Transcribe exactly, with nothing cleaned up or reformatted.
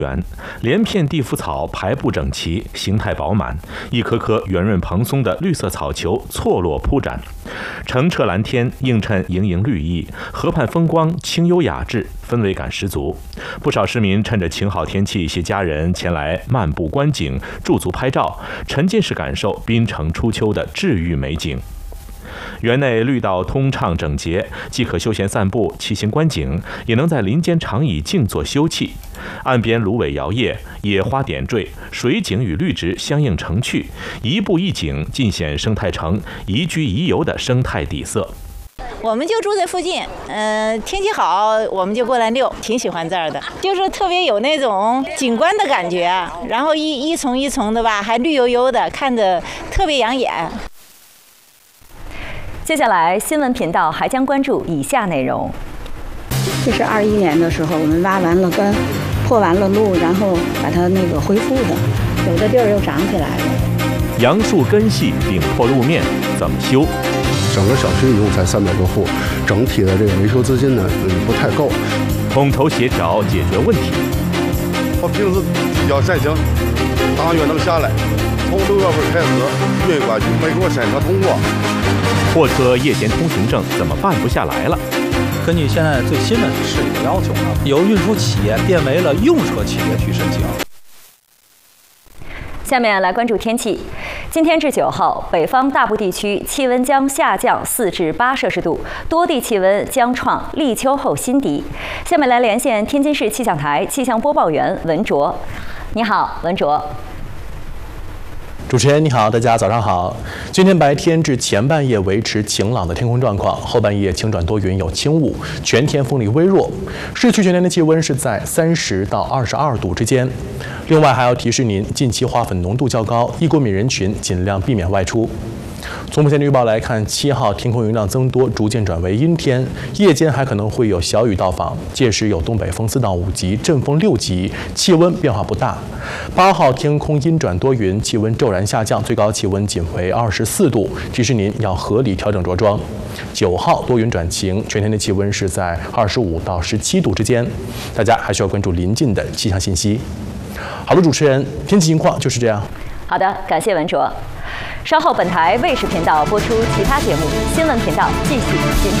园，连片地肤草排布整齐，形态饱满，一颗颗圆润蓬松的绿色草球错落铺展，澄澈蓝天映衬盈盈绿意，河畔风光清幽雅致，氛围感十足。不少市民趁着晴好天气，携家人前来漫步观景，驻足拍照，沉浸式感受滨城初秋的治愈美景。园内绿道通畅整洁，既可休闲散步、骑行观景，也能在林间长椅静坐休憩。岸边芦苇摇曳，野花点缀，水景与绿植相映成趣，一步一景，尽显生态城宜居宜游的生态底色。 我们就住在附近，呃，天气好我们就过来溜，挺喜欢这儿的，就是特别有那种景观的感觉，然后一一丛一丛的吧，还绿油油的，看着特别养眼。 接下来，新闻频道还将关注以下内容。 这是二一年的时候，我们挖完了根，破完了路，然后把它那个恢复的，有的地儿又长起来了。 杨树根系顶破路面怎么修？ 整个小区一共才三百多户，整体的这个维修资金呢，嗯，不太够。 统筹协调解决问题。 我平时比较善行，当月能下来，从六月份开始，运管局没给我审核通过。 货车夜间通行证怎么办不下来了？ 根据现在最新的市里的要求呢，由运输企业变为了用车企业去申请。 下面来关注天气。今天至九号，北方大部地区气温将下降四至八摄氏度，多地气温将创立秋后新低。下面来连线天津市气象台气象播报员文卓。你好，文卓。 主持人你好，大家早上好。今天白天至前半夜维持晴朗的天空状况，后半夜晴转多云有轻雾，全天风力微弱。市区全天的气温是在三十到二十二度之间。另外还要提示您，近期花粉浓度较高，易过敏人群尽量避免外出。从目前的预报来看，七号天空云量增多，逐渐转为阴天，夜间还可能会有小雨到访，届时有东北风四到五级，阵风六级，气温变化不大。八号天空阴转多云，气温骤然下降，最高气温仅为二十四度，提示您要合理调整着装。九号多云转晴，全天的气温是在二十五到十七度之间，大家还需要关注临近的气象信息。好的，主持人，天气情况就是这样。 好的，感谢文卓。稍后本台卫视频道播出其他节目，新闻频道继续精彩。